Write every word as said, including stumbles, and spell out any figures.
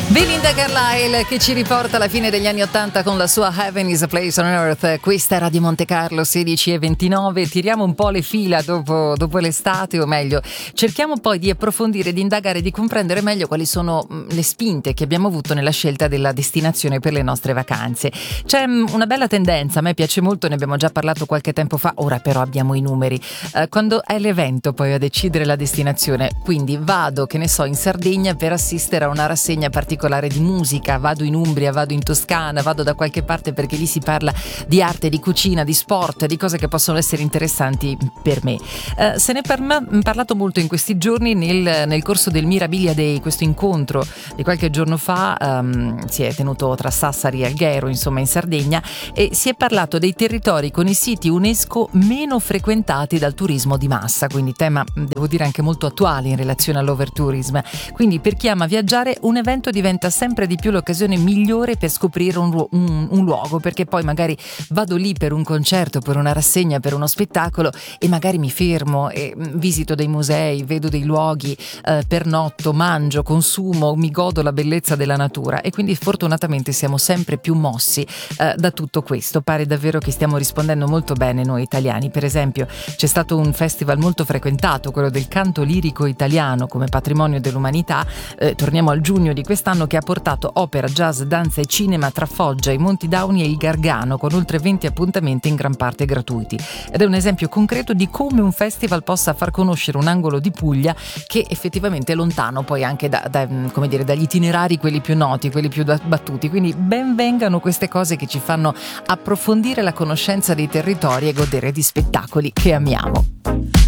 Belinda Carlisle che ci riporta alla fine degli anni ottanta con la sua Heaven is a Place on Earth. Questa è Radio Monte Carlo, sedici e ventinove. Tiriamo un po' le fila dopo, dopo l'estate, o meglio cerchiamo poi di approfondire, di indagare, di comprendere meglio quali sono le spinte che abbiamo avuto nella scelta della destinazione per le nostre vacanze. C'è una bella tendenza, a me piace molto, ne abbiamo già parlato qualche tempo fa, ora però abbiamo i numeri. Eh, quando è l'evento poi a decidere la destinazione, quindi vado, che ne so, in Sardegna per assistere a una rassegna particolare di musica, vado in Umbria, vado in Toscana, vado da qualche parte perché lì si parla di arte, di cucina, di sport, di cose che possono essere interessanti per me. Eh, se ne è parlato molto in questi giorni nel, nel corso del Mirabilia Day, questo incontro di qualche giorno fa um, si è tenuto tra Sassari e Alghero, insomma in Sardegna, e si è parlato dei territori con i siti UNESCO meno frequentati dal turismo di massa, quindi tema, devo dire, anche molto attuale in relazione all'overtourism. Quindi per chi ama viaggiare un evento diventa sempre di più l'occasione migliore per scoprire un, un, un luogo, perché poi magari vado lì per un concerto, per una rassegna, per uno spettacolo e magari mi fermo e visito dei musei, vedo dei luoghi, eh, pernotto, mangio, consumo, mi godo la bellezza della natura, e quindi fortunatamente siamo sempre più mossi eh, da tutto questo. Pare davvero che stiamo rispondendo molto bene noi italiani. Per esempio c'è stato un festival molto frequentato, quello del canto lirico italiano come patrimonio dell'umanità, eh, torniamo al giugno di quest'anno, che ha portato opera, jazz, danza e cinema tra Foggia, i Monti Dauni e il Gargano, con oltre venti appuntamenti in gran parte gratuiti. Ed è un esempio concreto di come un festival possa far conoscere un angolo di Puglia che effettivamente è lontano poi anche da, da, come dire, dagli itinerari quelli più noti, quelli più battuti. Quindi ben vengano queste cose che ci fanno approfondire la conoscenza dei territori e godere di spettacoli che amiamo.